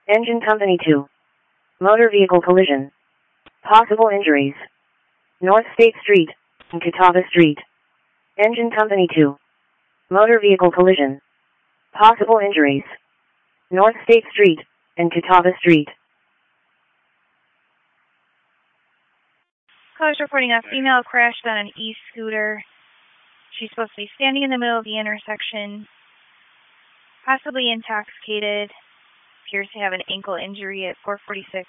Engine Company 2. Motor vehicle collision. Possible injuries. North State Street and Catawba Street. Engine Company 2. Motor vehicle collision. Possible injuries. North State Street and Catawba Street. Caller's reporting a female crashed on an e-scooter. She's supposed to be standing in the middle of the intersection, possibly intoxicated. Appears to have an ankle injury at 446.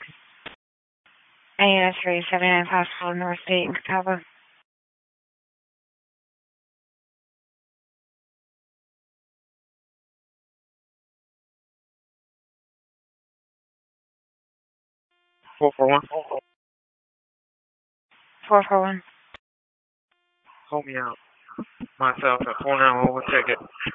AS 379 possible North State and Catawba. Four four one. 441. Hold me out. Myself at 491. We'll take it.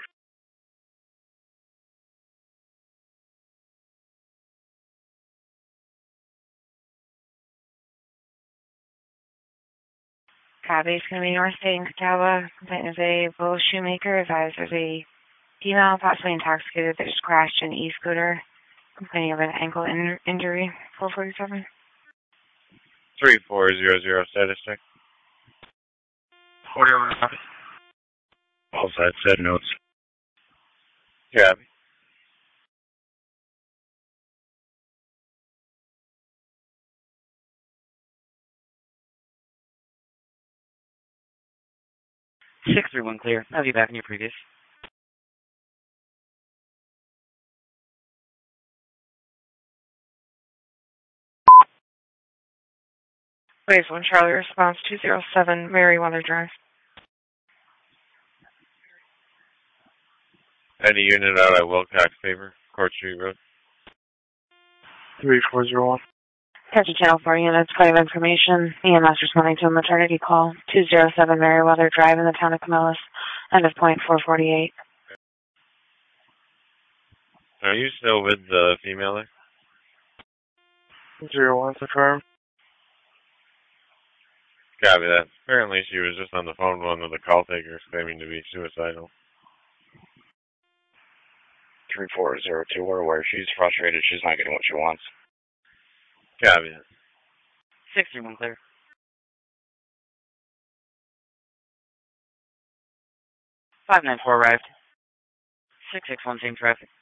Copy. It's going to be North State and Catawba. Complaint is a Bull Shoemaker. Advised there's a female, possibly intoxicated, that just crashed an e-scooter. Complaining of an ankle injury. 447. 3400 status check. 41. All side set notes. Copy. Six 3-1 clear. I'll be back in your previous. Phase 1 Charlie response 207 Merriweather Drive. Any unit out at Wilcox favor, Court Street Road. 3401. Catch Channel 4 units, 5 information. EMS responding to a maternity call. 207 Merriweather Drive in the town of Camillus. End of point 448. Are you still with the female there? 01 confirmed. Copy that. Apparently she was just on the phone with one of the call takers claiming to be suicidal. 3402, we're aware. She's frustrated. She's not getting what she wants. Copy that. 6 3-1 clear. 594 arrived. 661 same traffic.